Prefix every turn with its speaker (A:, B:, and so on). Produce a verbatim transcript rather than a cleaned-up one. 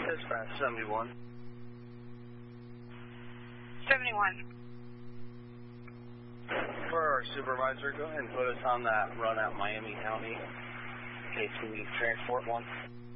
A: Dispatch seventy-one.
B: seventy-one.
A: For our supervisor, go ahead and put us on that run out Miami County in case we need transport one.